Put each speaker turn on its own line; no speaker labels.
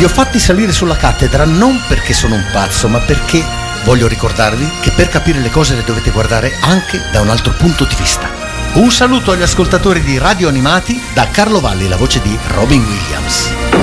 Vi ho fatti salire sulla cattedra non perché sono un pazzo, ma perché voglio ricordarvi che per capire le cose le dovete guardare anche da un altro punto di vista. Un saluto agli ascoltatori di Radio Animati da Carlo Valli, la voce di Robin Williams.